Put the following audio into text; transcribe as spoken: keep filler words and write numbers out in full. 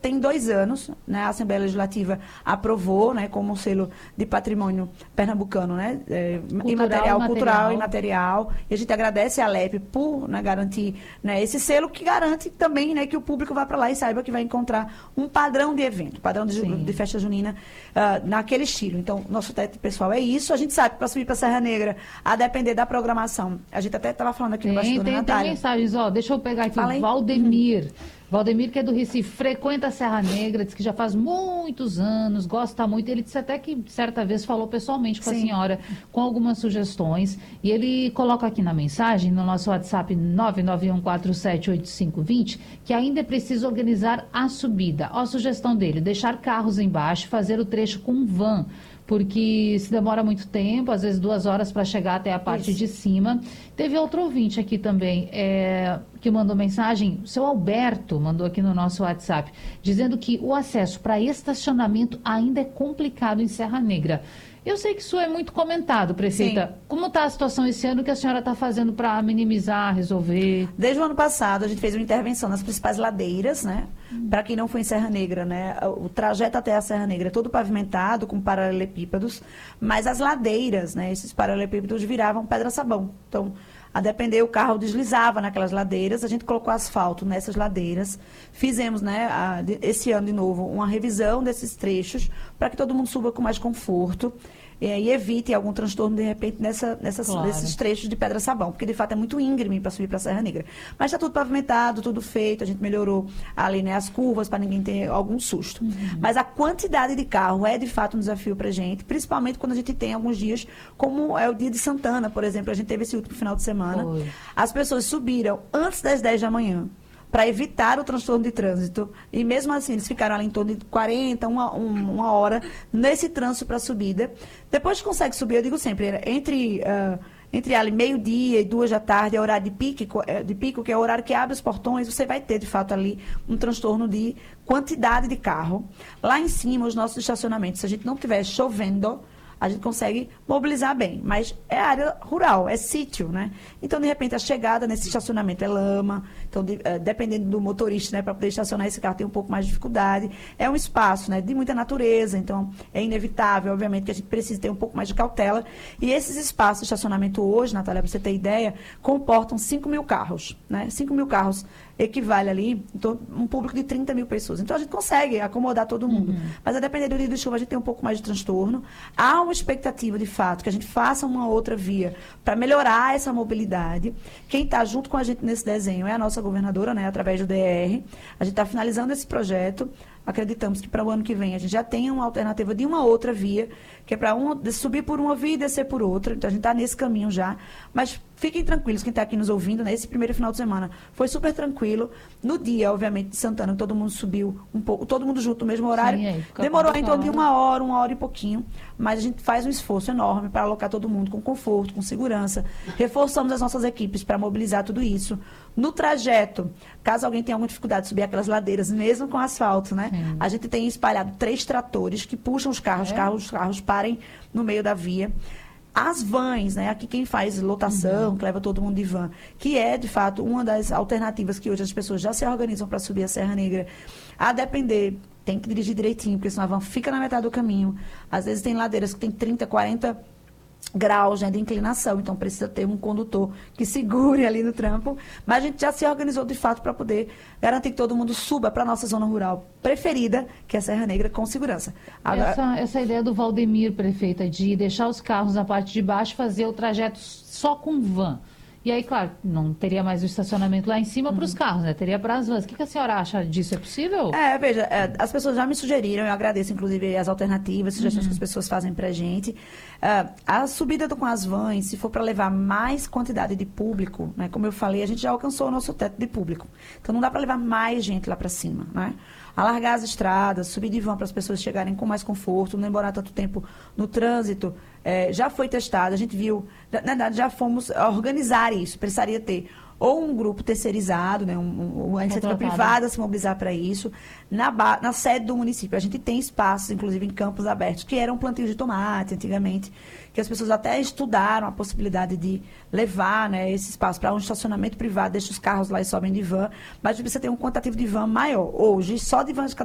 tem dois anos, né, a Assembleia Legislativa aprovou, né, como um selo de patrimônio pernambucano, né, é, Cultural, imaterial, material. cultural e material. E a gente agradece a Alep por, né, garantir, né, esse selo que garante também, né, que o público vá para lá e saiba que vai encontrar um padrão de evento, padrão de, de festa junina uh, naquele estilo. Então, nosso teto pessoal é isso. A gente sabe que para subir para Serra Negra, a depender da programação, a gente até estava falando aqui Tem, no bastidor, tem, Natália. tem mensagens, ó, deixa eu pegar aqui, Fala aí. Valdemir. Uhum. Valdemir, que é do Recife, frequenta a Serra Negra, diz que já faz muitos anos, gosta muito. Ele disse até que certa vez falou pessoalmente com Sim. a senhora, com algumas sugestões. E ele coloca aqui na mensagem, no nosso WhatsApp nove nove um quatro sete oito cinco dois zero, que ainda é preciso organizar a subida. Ó a sugestão dele, deixar carros embaixo, fazer o trecho com van, porque se demora muito tempo, às vezes duas horas para chegar até a parte Isso. de cima. Teve outro ouvinte aqui também, é, que mandou mensagem, o seu Alberto mandou aqui no nosso WhatsApp, dizendo que o acesso para estacionamento ainda é complicado em Serra Negra. Eu sei que isso é muito comentado, prefeita. Sim. Como está a situação esse ano que a senhora está fazendo para minimizar, resolver? Desde o ano passado, a gente fez uma intervenção nas principais ladeiras, né? Hum. Para quem não foi em Serra Negra, né? O trajeto até a Serra Negra é todo pavimentado, com paralelepípedos, mas as ladeiras, né? Esses paralelepípedos viravam pedra-sabão. Então, a depender, o carro deslizava naquelas ladeiras, a gente colocou asfalto nessas ladeiras, fizemos, né, a, esse ano de novo, uma revisão desses trechos, para que todo mundo suba com mais conforto é, e evite algum transtorno, de repente, nessa, nessas, claro. nesses trechos de pedra-sabão, porque, de fato, é muito íngreme para subir para a Serra Negra. Mas está tudo pavimentado, tudo feito, a gente melhorou ali, né, as curvas, para ninguém ter algum susto. Uhum. Mas a quantidade de carro é, de fato, um desafio para a gente, principalmente quando a gente tem alguns dias, como é o dia de Santana, por exemplo, a gente teve esse último final de semana. Oi. As pessoas subiram antes das dez da manhã, para evitar o transtorno de trânsito. E mesmo assim, eles ficaram ali em torno de quarenta, uma, uma hora, nesse trânsito para subida. Depois que consegue subir, eu digo sempre, entre, uh, entre ali meio-dia e duas da tarde, é horário de pico, de pico, que é o horário que abre os portões, você vai ter, de fato, ali um transtorno de quantidade de carro. Lá em cima, os nossos estacionamentos, se a gente não estiver chovendo, a gente consegue mobilizar bem, mas é área rural, é sítio, né? Então, de repente, a chegada nesse estacionamento é lama, então, de, uh, dependendo do motorista, né, para poder estacionar esse carro tem um pouco mais de dificuldade. É um espaço, né, de muita natureza, então é inevitável, obviamente, que a gente precisa ter um pouco mais de cautela. E esses espaços de estacionamento hoje, Natália, para você ter ideia, comportam cinco mil carros, né? cinco mil carros equivale ali então, um público de trinta mil pessoas. Então, a gente consegue acomodar todo mundo. Uhum. Mas, a depender do dia de chuva, a gente tem um pouco mais de transtorno. Há uma expectativa, de fato, que a gente faça uma outra via para melhorar essa mobilidade. Quem está junto com a gente nesse desenho é a nossa governadora, né, através do D R. A gente está finalizando esse projeto. Acreditamos que para o ano que vem a gente já tenha uma alternativa de uma outra via, que é para um, subir por uma via e descer por outra. Então, a gente está nesse caminho já. Mas fiquem tranquilos, quem está aqui nos ouvindo, né? Esse primeiro final de semana foi super tranquilo. No dia, obviamente, de Santana, todo mundo subiu um pouco, todo mundo junto no mesmo horário. Sim, demorou em torno de uma hora, uma hora e pouquinho. Mas a gente faz um esforço enorme para alocar todo mundo com conforto, com segurança. Reforçamos as nossas equipes para mobilizar tudo isso. No trajeto, caso alguém tenha alguma dificuldade de subir aquelas ladeiras, mesmo com asfalto, né? Sim. A gente tem espalhado três tratores que puxam os carros, é? carros, os carros parem no meio da via. As vans, né? Aqui quem faz lotação, uhum. que leva todo mundo de van, que é, de fato, uma das alternativas que hoje as pessoas já se organizam para subir a Serra Negra. A depender, tem que dirigir direitinho, porque senão a van fica na metade do caminho. Às vezes tem ladeiras que tem trinta, quarenta graus, né, de inclinação, então precisa ter um condutor que segure ali no trampo, mas a gente já se organizou de fato para poder garantir que todo mundo suba para a nossa zona rural preferida, que é a Serra Negra, com segurança. Agora... Essa, essa ideia do Valdemir, prefeita, de deixar os carros na parte de baixo, fazer o trajeto só com van. E aí, claro, não teria mais o estacionamento lá em cima uhum. para os carros, né? Teria para as vans. O que, que a senhora acha disso? É possível? É, veja, é, as pessoas já me sugeriram, eu agradeço, inclusive, as alternativas, sugestões uhum. que as pessoas fazem para a gente. Uh, a subida do, com as vans, se for para levar mais quantidade de público, né? Como eu falei, a gente já alcançou o nosso teto de público. Então, não dá para levar mais gente lá para cima, né? Alargar as estradas, subir de van para as pessoas chegarem com mais conforto, não demorar tanto tempo no trânsito. É, já foi testado, a gente viu, na verdade, já fomos organizar isso, precisaria ter ou um grupo terceirizado, né, um, um, uma iniciativa privada se mobilizar para isso, na, na sede do município. A gente tem espaços, inclusive em campos abertos, que eram plantios de tomate antigamente, que as pessoas até estudaram a possibilidade de levar, né, esse espaço para um estacionamento privado, deixa os carros lá e sobem de van, mas precisa ter um quantitativo de van maior. Hoje, só de vans